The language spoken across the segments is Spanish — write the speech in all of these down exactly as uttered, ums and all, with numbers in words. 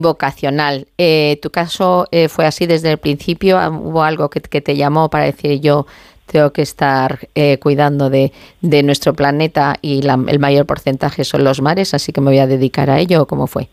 vocacional. Eh, ¿Tu caso eh, fue así desde el principio? ¿Hubo algo que, que te llamó para decir yo tengo que estar eh, cuidando de, de nuestro planeta y la, el mayor porcentaje son los mares, así que me voy a dedicar a ello? ¿Cómo fue?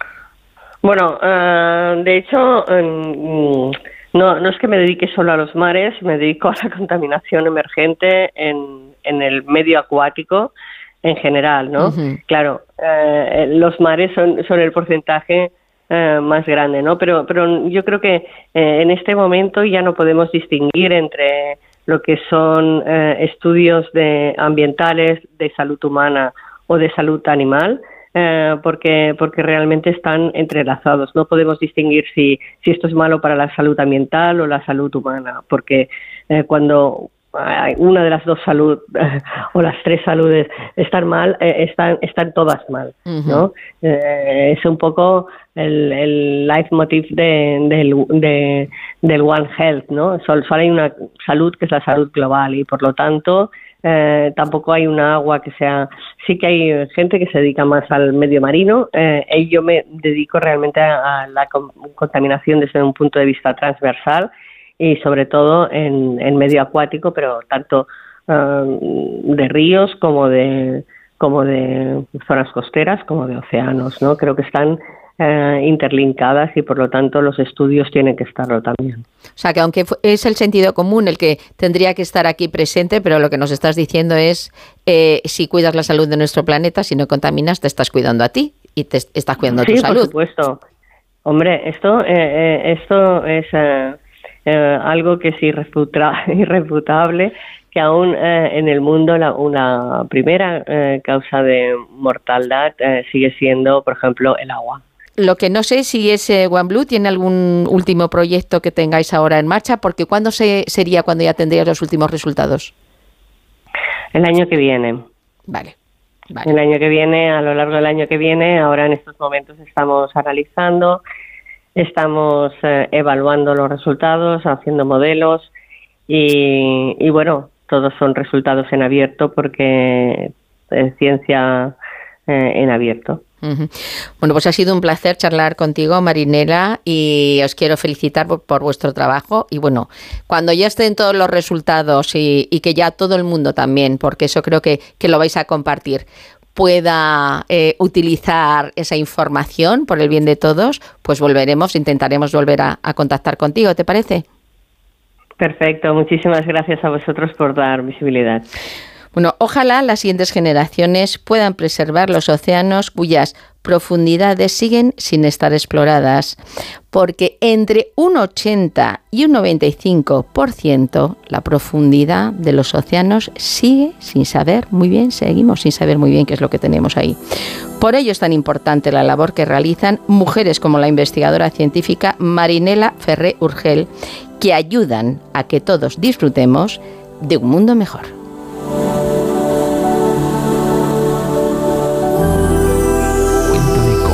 Bueno, uh, de hecho, um, no, no es que me dedique solo a los mares, me dedico a la contaminación emergente en, en el medio acuático en general, ¿no? Uh-huh. Claro, uh, los mares son, son el porcentaje uh, más grande, ¿no? Pero, pero yo creo que uh, en este momento ya no podemos distinguir entre lo que son uh, estudios de ambientales, de salud humana o de salud animal, Eh, porque porque realmente están entrelazados. No podemos distinguir si si esto es malo para la salud ambiental o la salud humana, porque eh, cuando eh, una de las dos salud eh, o las tres saludes están mal, eh, están están todas mal, ¿no? Uh-huh. Eh, es un poco el, el leitmotiv de, del de, del One Health, ¿no? Solo, solo hay una salud que es la salud global y por lo tanto Eh, tampoco hay una agua que sea... Sí que hay gente que se dedica más al medio marino eh, y yo me dedico realmente a, a la com- contaminación desde un punto de vista transversal y sobre todo en, en medio acuático, pero tanto uh, de ríos como de como de zonas costeras como de océanos, ¿no? Creo que están Eh, interlinkadas y por lo tanto los estudios tienen que estarlo también. O sea que aunque es el sentido común el que tendría que estar aquí presente, pero lo que nos estás diciendo es eh, si cuidas la salud de nuestro planeta, si no contaminas, te estás cuidando a ti y te estás cuidando sí, tu salud. Sí, por supuesto. Hombre, esto, eh, eh, esto es eh, eh, algo que es irrefuta- irrefutable, que aún eh, en el mundo la, una primera eh, causa de mortalidad eh, sigue siendo, por ejemplo, el agua. Lo que no sé si ese OneBlue tiene algún último proyecto que tengáis ahora en marcha, porque ¿cuándo se, sería cuando ya tendríais los últimos resultados? El año que viene. Vale, vale. El año que viene, a lo largo del año que viene, ahora en estos momentos estamos analizando, estamos eh, evaluando los resultados, haciendo modelos y, y bueno, todos son resultados en abierto porque es ciencia eh, en abierto. Uh-huh. Bueno, pues ha sido un placer charlar contigo, Marinela, y os quiero felicitar por, por vuestro trabajo. Y bueno, cuando ya estén todos los resultados y, y que ya todo el mundo también, porque eso creo que, que lo vais a compartir, pueda eh, utilizar esa información por el bien de todos, pues volveremos, intentaremos volver a, a contactar contigo, ¿te parece? Perfecto, muchísimas gracias a vosotros por dar visibilidad. Bueno, ojalá las siguientes generaciones puedan preservar los océanos cuyas profundidades siguen sin estar exploradas, porque entre un ochenta y un noventa y cinco por ciento la profundidad de los océanos sigue sin saber muy bien, seguimos sin saber muy bien qué es lo que tenemos ahí. Por ello es tan importante la labor que realizan mujeres como la investigadora científica Marinela Ferrer Urgell, que ayudan a que todos disfrutemos de un mundo mejor.